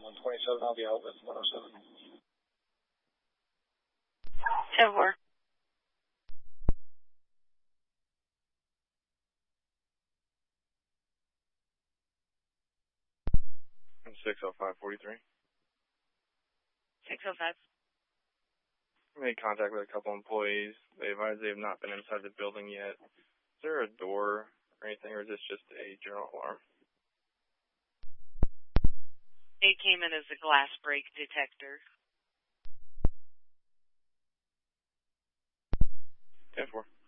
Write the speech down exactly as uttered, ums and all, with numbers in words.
on one twenty-seven. I'll be out with one oh seven. ten four. six oh five forty-three. six oh five. Made contact with a couple employees. They advise they have not been inside the building yet. Is there a door or anything, or is this just a general alarm? It came in as a glass break detector. ten four.